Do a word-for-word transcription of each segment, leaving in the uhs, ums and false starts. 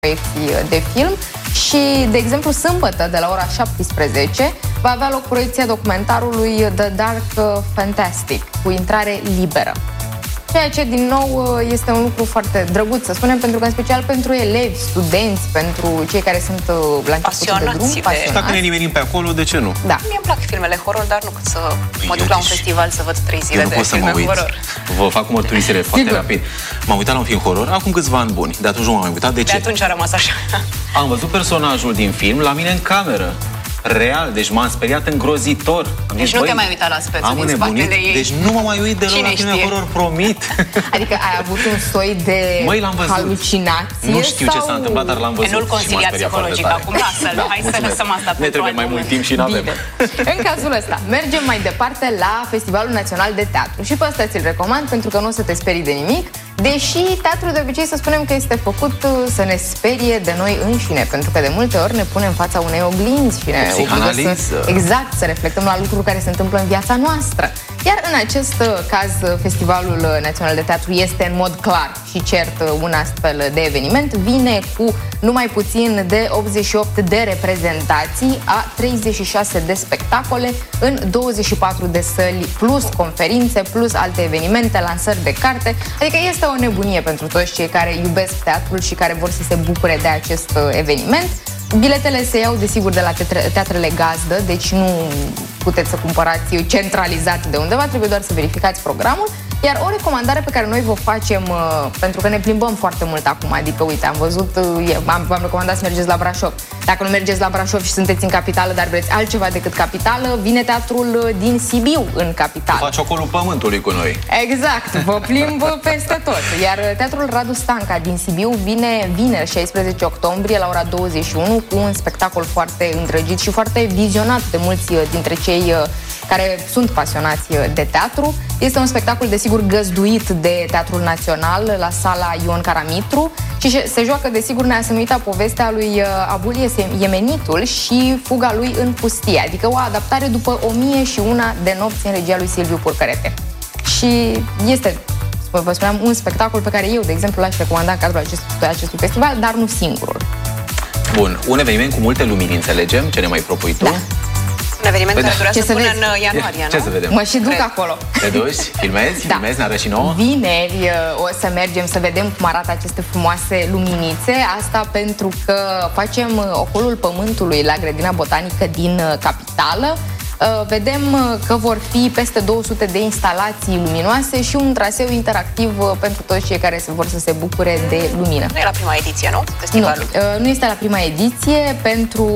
proiecții de film și, de exemplu, sâmbătă, de la ora șaptesprezece, va avea loc proiecția documentarului The Dark Fantastic, cu intrare liberă. Ceea ce, din nou, este un lucru foarte drăguț, să spunem, pentru că, în special pentru elevi, studenți, pentru cei care sunt la începutul de drum, pasionați. Și dacă ne nimerim pe acolo, de ce nu? Da. Mie îmi plac filmele horror, dar nu cât să mă duc la un festival să văd trei zile de filme horror. Vă fac o mărturisire foarte rapid. M-am uitat la un film horror acum câțiva ani buni. De atunci nu m-am mai uitat. De ce? De atunci a rămas așa. Am văzut personajul din film la mine în cameră. Real, deci m-am speriat îngrozitor. Deci nu te mai uita la spețul din spatele ei. Deci nu m-am mai uit deloc la filme horror, promit. Adică ai avut un soi de Măi, l-am văzut. halucinație? Nu știu sau... ce s-a întâmplat, dar l-am văzut. Nu-l consilia psihologic acum, lasă-l. Da, hai să lăsăm asta ne trebuie mai mult timp și n-avem. În cazul ăsta, mergem mai departe la Festivalul Național de Teatru. Și pe ăsta ți-l recomand, pentru că nu o să te sperii de nimic. Deși teatrul de obicei să spunem că este făcut să ne sperie de noi înșine, pentru că de multe ori ne punem în fața unei oglinzi și ne obligă să, exact, să reflectăm la lucruri care se întâmplă în viața noastră. Iar în acest caz, Festivalul Național de Teatru este în mod clar și cert un astfel de eveniment. Vine cu numai puțin de optzeci și opt de reprezentații a treizeci și șase de spectacole în douăzeci și patru de săli, plus conferințe, plus alte evenimente, lansări de carte. Adică este o nebunie pentru toți cei care iubesc teatrul și care vor să se bucure de acest eveniment. Biletele se iau, desigur, de la teatrele gazdă, deci nu puteți să cumpărați centralizat de undeva, trebuie doar să verificați programul. Iar o recomandare pe care noi vă facem, uh, pentru că ne plimbăm foarte mult acum, adică, uite, am văzut, uh, v-am recomandat să mergeți la Brașov. Dacă nu mergeți la Brașov și sunteți în capitală, dar vreți altceva decât capitală, vine teatrul din Sibiu în capitală. Faci ocolul pământului cu noi. Exact, vă plimb peste tot. Iar teatrul Radu Stanca din Sibiu vine vineri, șaisprezece octombrie, la ora douăzeci și unu, cu un spectacol foarte îndrăgit și foarte vizionat de mulți dintre cei care sunt pasionați de teatru. Este un spectacol, desigur, găzduit de Teatrul Național la sala Ion Caramitru și se joacă, desigur, neasemuita povestea lui Abulie Iemenitul și fuga lui în pustie, adică o adaptare după o mie și una de nopți în regia lui Silviu Purcărete. Și este, vă spuneam, un spectacol pe care eu, de exemplu, l-aș recomanda în cadrul acestui, acestui festival, dar nu singurul. Bun, un eveniment cu multe lumini, înțelegem? Ce ne mai propui tu? Da. Un eveniment Păi care da. durează până în ianuarie, Ce nu? să vedem? Mă și duc Cred. acolo. Te duci? Filmezi? Da. Filmezi? Ne arăți și nouă? Vineri o să mergem să vedem cum arată aceste frumoase luminițe. Asta pentru că facem ocolul pământului la Grădina Botanică din capitală. Vedem că vor fi peste două sute de instalații luminoase și un traseu interactiv pentru toți cei care se vor să se bucure de lumină. Nu e la prima ediție, nu? Festivalul. Nu, nu este la prima ediție. Pentru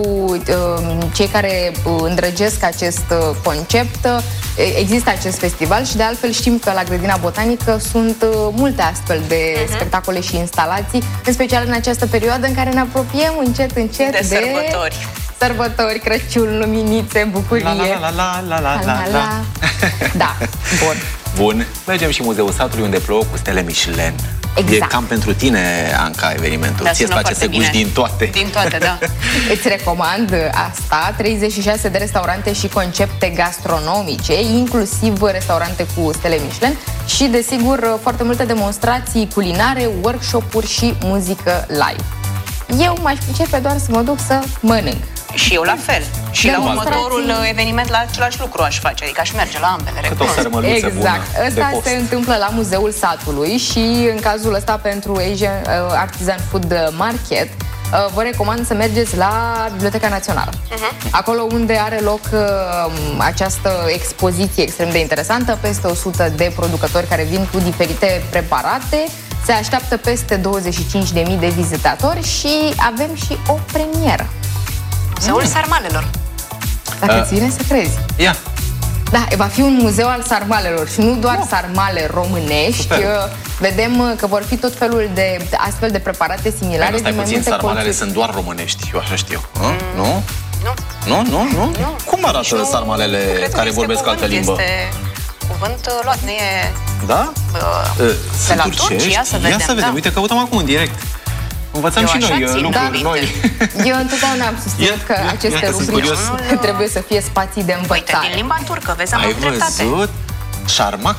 cei care îndrăgesc acest concept, există acest festival și de altfel știm că la Grădina Botanică sunt multe astfel de uh-huh. spectacole și instalații, în special în această perioadă în care ne apropiem încet, încet de, de sărbători. Sărbători, Crăciun, luminițe, bucurie. La la la la la la la la. Da, bun. Bun. Mergem și Muzeul Satului, unde plouă cu stele Michelin. Exact. E cam pentru tine, Anca, evenimentul. Da, ție-ți place să guși din toate. Din toate, da. Îți recomand asta, treizeci și șase de restaurante și concepte gastronomice, inclusiv restaurante cu stele Michelin și, desigur, foarte multe demonstrații culinare, workshop-uri și muzică live. Eu m-aș pricepe doar să mă duc să mănânc. Și eu la fel. Și la următorul eveniment la același lucru aș face, adică aș merge la ambele. Cât o sărmăluță exact. bună. Ăsta se întâmplă la Muzeul Satului și în cazul ăsta pentru Asian Artisan Food Market vă recomand să mergeți la Biblioteca Națională. Uh-huh. Acolo unde are loc uh, această expoziție extrem de interesantă, peste o sută de producători care vin cu diferite preparate. Se așteaptă peste douăzeci și cinci de mii de vizitatori și avem și o premieră. Muzeul mm. Sarmalelor. Dacă uh. ține să crezi. Ia. Da, va fi un muzeu al sarmalelor și nu doar oh. sarmale românești. Super. Vedem că vor fi tot felul de astfel de preparate similare. Păi, stai puțin, sarmalele sunt doar românești, eu așa știu. Mm. Nu? Nu. Nu, nu, nu? nu. Cum arată nu, sarmalele care vorbesc cuvânt, altă limbă? Este cuvânt luat, nu e... Da? Uh, de la Turcia, ia să vedem. Ia să vedem, da. Uite, căutăm acum în direct. Învățăm eu și noi lucruri da, noi. Eu întotdeauna am susținut yeah, că yeah, aceste rubrici trebuie să fie spații de învățare. Uite, din limba turcă, vezi, am Ai dreptate. văzut? Șarmac?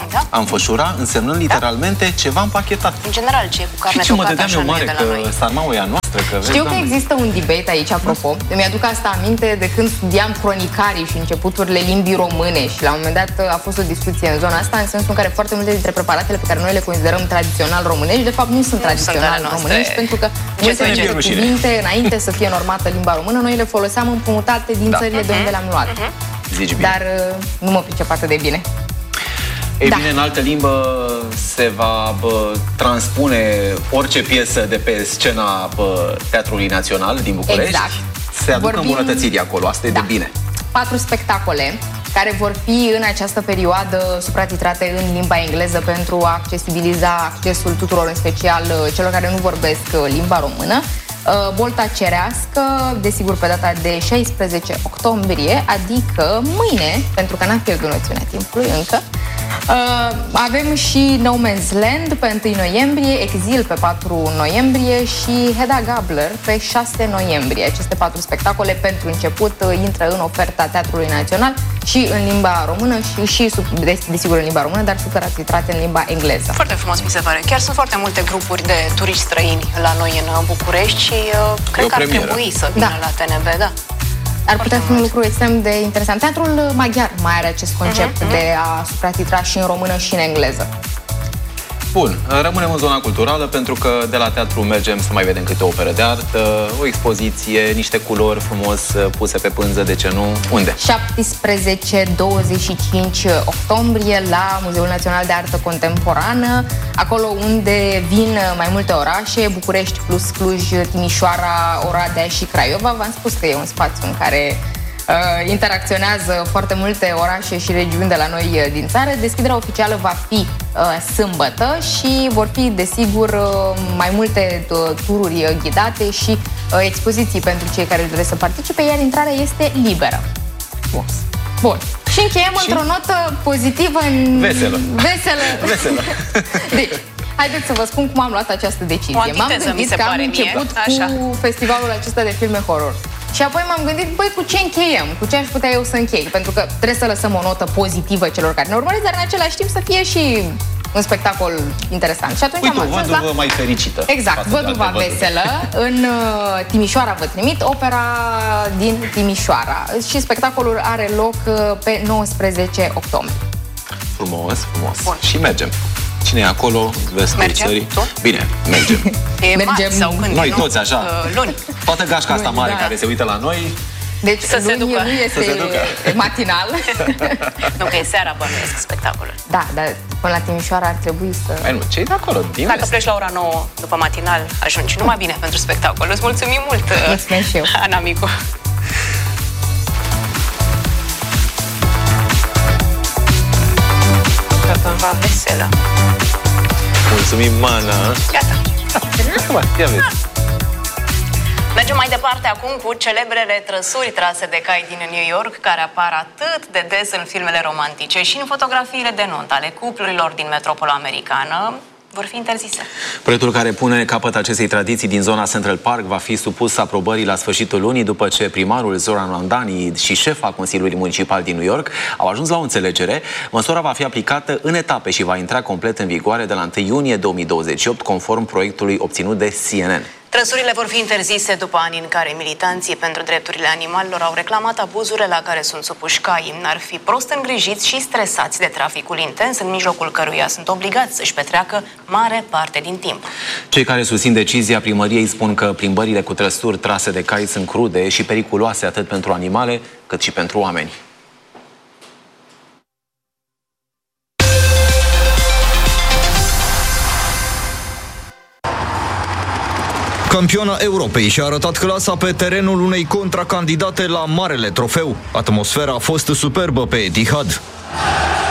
Da? Anfășura însemnând literalmente da. ceva împachetat. În general, ce e cu carne și ce mă tocată, dădeam eu mare că sarmaua e a noastră. Că Știu că există un debate aici, apropo. Îmi aduc asta aminte de când studiam cronicarii și începuturile limbii române și la un moment dat a fost o discuție în zona asta, în sensul în care foarte multe dintre preparatele pe care noi le considerăm tradițional românești, de fapt nu sunt tradițional românești, pentru că multe dintre cuvinte, înainte să fie normată limba română, noi le foloseam împrumutate din da. țările uh-huh. de unde le-am luat. Uh-huh. Dar nu mă pricep atât de bine. Ei da. bine, în altă limbă se va bă, transpune orice piesă de pe scena bă, Teatrului Național din București. Exact. Se aduc Vorbim... îmbunătățiri acolo, asta e da. de bine. Patru spectacole care vor fi în această perioadă supratitrate în limba engleză pentru a accesibiliza accesul tuturor, în special celor care nu vorbesc limba română. Bolta cerească, desigur pe data de șaisprezece octombrie, adică mâine, pentru că n-am pierdut noțiunea timpului încă. Uh, avem și No Man's Land pe întâi noiembrie, Exil pe patru noiembrie și Hedda Gabler pe șase noiembrie. Aceste patru spectacole pentru început uh, intră în oferta Teatrului Național și în limba română și, și sub, desigur în limba română, dar subtitrate în limba engleză. Foarte frumos mi se pare. Chiar sunt foarte multe grupuri de turiști străini la noi în București și uh, cred că ar trebui să vină da. la T N B, da. Ar putea fi un lucru extrem de interesant. Teatrul maghiar mai are acest concept uh-huh, uh-huh. de a subtitra și în română și în engleză. Bun, rămânem în zona culturală pentru că de la teatru mergem să mai vedem câte o operă de artă, o expoziție, niște culori frumos puse pe pânză, de ce nu? Unde? șaptesprezece douăzeci și cinci octombrie la Muzeul Național de Artă Contemporană, acolo unde vin mai multe orașe, București plus Cluj, Timișoara, Oradea și Craiova. V-am spus că e un spațiu în care Uh, interacționează foarte multe orașe și regiuni de la noi uh, din țară. Deschiderea oficială va fi uh, sâmbătă și vor fi, desigur, uh, mai multe uh, tururi uh, ghidate și uh, expoziții pentru cei care doresc să participe, iar intrarea este liberă. Bun. Bun. Și încheiem și... într-o notă pozitivă în... Veselă. Veselă. Veselă. Deci, haideți să vă spun cum am luat această decizie. M-am gândit că am început Așa. cu festivalul acesta de filme horror. Și apoi m-am gândit, băi, cu ce încheiem? Cu ce aș putea eu să închei? Pentru că trebuie să lăsăm o notă pozitivă celor care ne urmăresc, dar în același timp să fie și un spectacol interesant. Și atunci Uite, am ajuns la... mai fericită. Exact, Văduva Veselă. În uh, Timișoara vă trimit, opera din Timișoara. Și spectacolul are loc uh, pe nouăsprezece octombrie. Frumos, frumos. Bun. Și mergem. Cine e acolo? Vestul țării? Bine, mergem. E mergem sau când, noi nu? toți, așa. Uh, luni. Toată gașca asta mare da. care se uită la noi. Deci să luni se ducă. Nu este se ducă. matinal. Nu, că e seara, bănuiesc, spectacolul. Da, dar până la Timișoara ar trebui să... Ai, nu, ce-i de acolo? Din Dacă pleci la ora nouă după matinal, ajungi numai bine pentru spectacol. Îți mulțumim mult, mulțumesc și eu. Ana Micu. Văduva Veselă. Mulțumim, Mana. Gata. Ia vezi. Mergem mai departe acum cu celebrele trăsuri trase de cai din New York, care apar atât de des în filmele romantice și în fotografiile de nuntă ale cuplurilor din metropola americană, vor fi interzise. Proiectul care pune capăt acestei tradiții din zona Central Park va fi supus aprobării la sfârșitul lunii, după ce primarul Zoran Landani și șefa Consiliului Municipal din New York au ajuns la o înțelegere. Măsura va fi aplicată în etape și va intra complet în vigoare de la întâi iunie două mii douăzeci și opt, conform proiectului obținut de C N N. Trăsurile vor fi interzise după ani în care militanții pentru drepturile animalelor au reclamat abuzurile la care sunt supuși caii. Ar fi prost îngrijiți și stresați de traficul intens, în mijlocul căruia sunt obligați să-și petreacă mare parte din timp. Cei care susțin decizia primăriei spun că plimbările cu trăsuri trase de cai sunt crude și periculoase atât pentru animale cât și pentru oameni. Campiona Europei și-a arătat clasa pe terenul unei contracandidate la Marele Trofeu. Atmosfera a fost superbă pe Etihad.